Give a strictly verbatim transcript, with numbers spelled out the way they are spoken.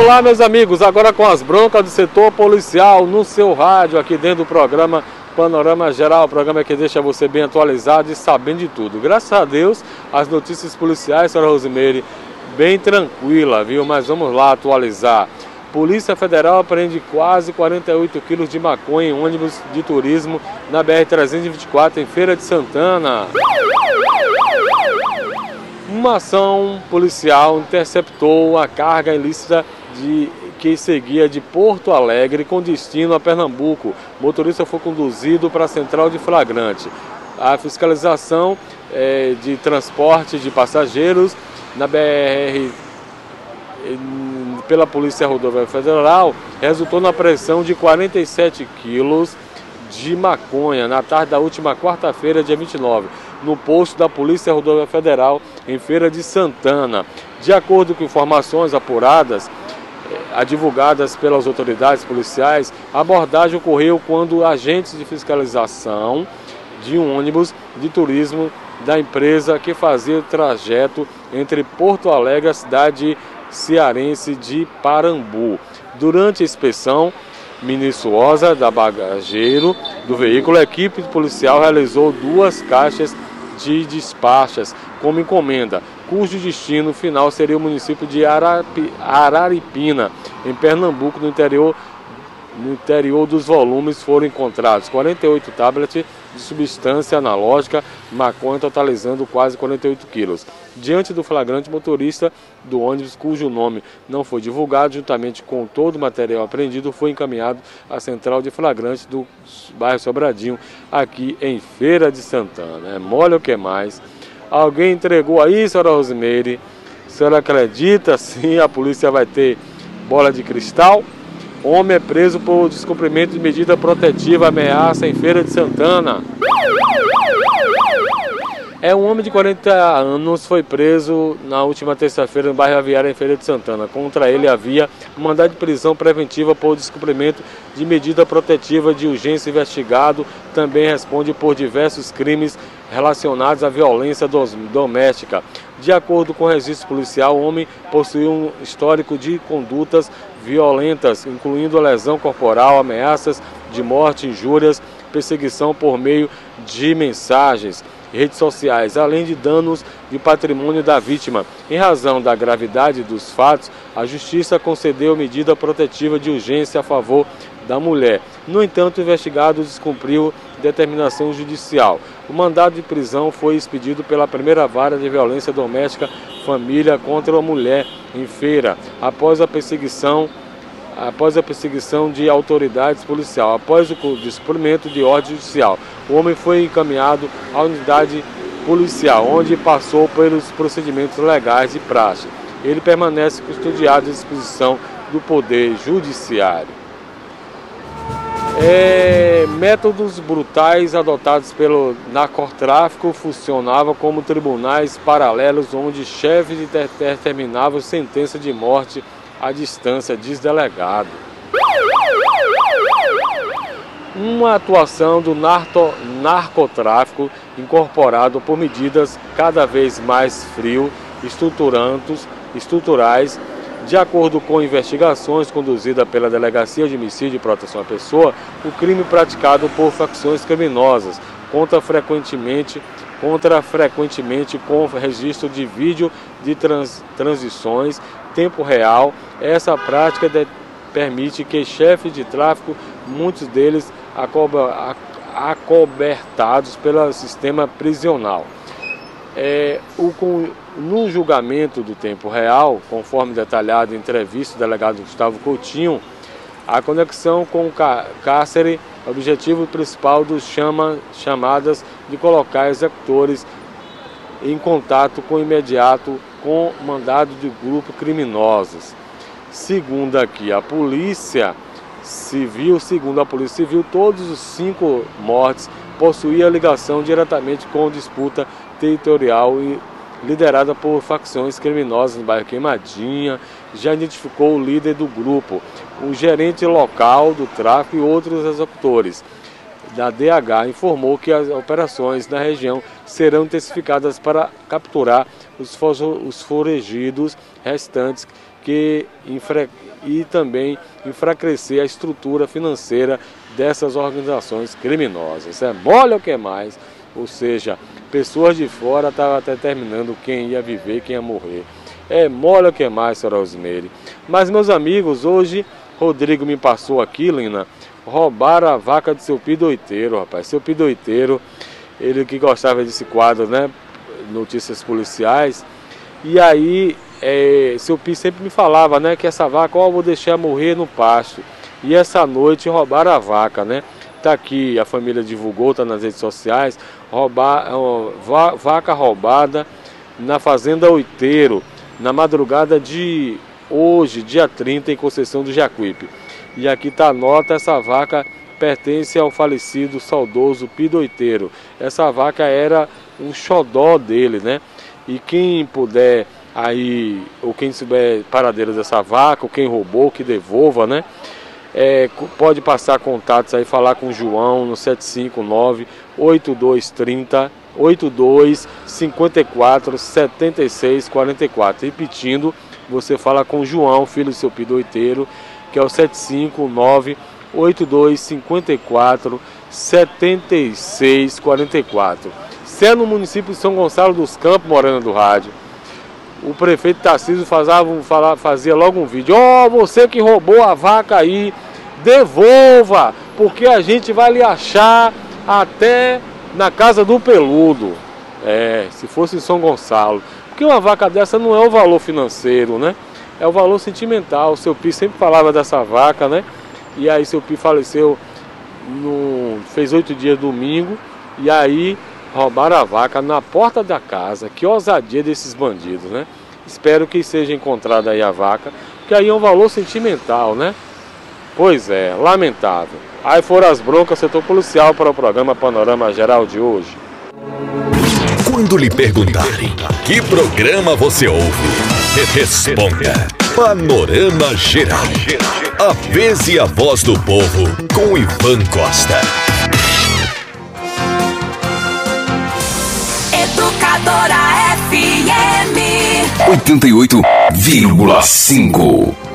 Olá, meus amigos, agora com as broncas do setor policial no seu rádio, aqui dentro do programa Panorama Geral, o programa que deixa você bem atualizado e sabendo de tudo. Graças a Deus, as notícias policiais, senhora Rosimeire, bem tranquila, viu? Mas vamos lá atualizar. Polícia Federal apreende quase quarenta e oito quilos de maconha em ônibus de turismo na B R trezentos e vinte e quatro, em Feira de Santana. Uma ação policial interceptou a carga ilícita de, que seguia de Porto Alegre com destino a Pernambuco. O motorista foi conduzido para a central de flagrante. A fiscalização é, de transporte de passageiros na B R pela Polícia Rodoviária Federal resultou na apreensão de quarenta e sete quilos de maconha na tarde da última quarta-feira, dia vinte e nove, no posto da Polícia Rodoviária Federal em Feira de Santana. De acordo com informações apuradas, divulgadas pelas autoridades policiais, a abordagem ocorreu quando agentes de fiscalização de um ônibus de turismo da empresa que fazia o trajeto entre Porto Alegre e a cidade cearense de Parambu. Durante a inspeção minuciosa da bagageiro do veículo, a equipe policial realizou duas caixas de despachas como encomenda, cujo destino final seria o município de Arapi, Araripina, em Pernambuco. No interior, no interior dos volumes foram encontrados quarenta e oito tablets de substância analógica, maconha, totalizando quase quarenta e oito quilos. Diante do flagrante, motorista do ônibus, cujo nome não foi divulgado, juntamente com todo o material apreendido, foi encaminhado à central de flagrante do bairro Sobradinho, aqui em Feira de Santana. É mole o que mais? Alguém entregou aí, senhora Rosimeire? A senhora acredita? Sim, a polícia vai ter bola de cristal? Homem é preso por descumprimento de medida protetiva, ameaça em Feira de Santana. É um homem de quarenta anos, foi preso na última terça-feira no bairro Aviária, em Feira de Santana. Contra ele havia um mandado de prisão preventiva por descumprimento de medida protetiva de urgência. Investigado também responde por diversos crimes relacionados à violência doméstica. De acordo com o registro policial, o homem possui um histórico de condutas violentas, incluindo lesão corporal, ameaças de morte, injúrias, perseguição por meio de mensagens, redes sociais, além de danos de patrimônio da vítima. Em razão da gravidade dos fatos, a Justiça concedeu medida protetiva de urgência a favor da mulher. No entanto, o investigado descumpriu determinação judicial. O mandado de prisão foi expedido pela primeira vara de violência doméstica família contra a mulher em Feira, após a perseguição após a perseguição de autoridades policiais. Após o descumprimento de ordem judicial, o homem foi encaminhado à unidade policial, onde passou pelos procedimentos legais de praxe. Ele permanece custodiado à disposição do Poder Judiciário. É, métodos brutais adotados pelo narcotráfico funcionavam como tribunais paralelos, onde chefes determinavam sentença de morte à distância, diz delegado. Uma atuação do narco, narcotráfico incorporado por medidas cada vez mais frio, estruturantes, estruturais. De acordo com investigações conduzidas pela Delegacia de Homicídio e Proteção à Pessoa, o crime praticado por facções criminosas contra frequentemente, contra frequentemente com registro de vídeo de trans, transições tempo real. Essa prática de, permite que chefes de tráfico, muitos deles acober, acobertados pelo sistema prisional, é, o, com, no julgamento do tempo real, conforme detalhado em entrevista do delegado Gustavo Coutinho, a conexão com o cárcere, objetivo principal dos chama, chamadas de colocar executores em contato com imediato com mandado de grupo criminosos. Segundo aqui a Polícia Civil, segundo a Polícia Civil, todos os cinco mortes possuíam ligação diretamente com disputa territorial e liderada por facções criminosas no bairro Queimadinha. Já identificou o líder do grupo, o gerente local do tráfico e outros executores. da D H informou que as operações na região serão intensificadas para capturar os, os foragidos restantes que infra, e também enfraquecer a estrutura financeira dessas organizações criminosas. É mole ou que mais? Ou seja, pessoas de fora estavam determinando quem ia viver, quem ia morrer. É mole ou que mais, senhora Rosimeire? Mas, meus amigos, hoje, Rodrigo me passou aqui, Lina, roubaram a vaca de seu pidoiteiro, rapaz. Seu pidoiteiro, ele que gostava desse quadro, né? Notícias policiais. E aí, é, seu Pi sempre me falava, né? Que essa vaca, ó, eu vou deixar morrer no pasto. E essa noite roubaram a vaca, né? Tá aqui, a família divulgou, tá nas redes sociais, roubar, ó, vaca roubada na Fazenda Oiteiro, na madrugada de hoje, dia trinta, em Conceição do Jacuípe. E aqui tá a nota, essa vaca pertence ao falecido saudoso pidoiteiro. Essa vaca era um xodó dele, né? E quem puder aí, ou quem souber paradeiro dessa vaca, ou quem roubou, que devolva, né? É, pode passar contatos aí, falar com o João no sete cinco nove, oito dois três zero, oito dois cinco quatro, sete seis quatro quatro. Repetindo, você fala com o João, filho do seu pidoiteiro, que é o sete cinco nove, oito dois cinco quatro, sete seis quatro quatro. Se é no município de São Gonçalo dos Campos, Morena do Rádio, o prefeito Tarcísio fazia, fazia logo um vídeo. Ó, oh, você que roubou a vaca aí, devolva, porque a gente vai lhe achar até na casa do peludo. É, se fosse em São Gonçalo. Porque uma vaca dessa não é o valor financeiro, né? É o valor sentimental. O seu Pi sempre falava dessa vaca, né? E aí seu Pi faleceu, no, fez oito dias domingo, e aí roubaram a vaca na porta da casa. Que ousadia desses bandidos, né? Espero que seja encontrada aí a vaca, porque aí é um valor sentimental, né? Pois é, lamentável. Aí foram as broncas, setor policial, para o programa Panorama Geral de hoje. Quando lhe perguntarem que programa você ouve, responda Panorama Geral. A vez e a voz do povo, com Ivan Costa. Educadora F M oitenta e oito vírgula cinco.